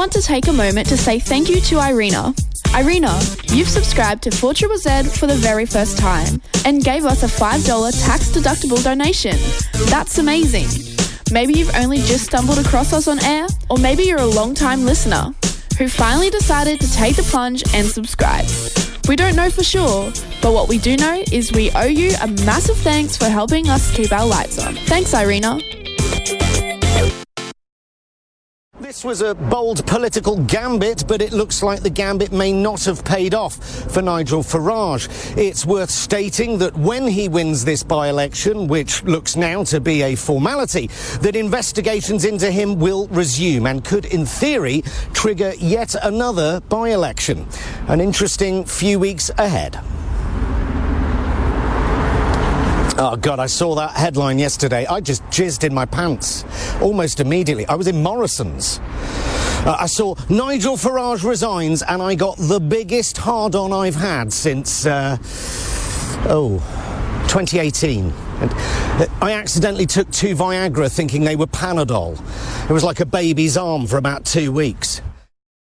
want to take a moment to say thank you to Irina. Irina, you've subscribed to 4ZZZ for the very first time and gave us a $5 tax-deductible donation. That's amazing. Maybe you've only just stumbled across us on air, or maybe you're a long-time listener who finally decided to take the plunge and subscribe. We don't know for sure, but what we do know is we owe you a massive thanks for helping us keep our lights on. Thanks, Irina. This was a bold political gambit, but it looks like the gambit may not have paid off for Nigel Farage. It's worth stating that when he wins this by-election, which looks now to be a formality, that investigations into him will resume and could, in theory, trigger yet another by-election. An interesting few weeks ahead. Oh, God, I saw that headline yesterday. I just jizzed in my pants almost immediately. I was in Morrison's. I saw Nigel Farage resigns, and I got the biggest hard-on I've had since, 2018. And I accidentally took 2 Viagra thinking they were Panadol. It was like a baby's arm for about 2 weeks.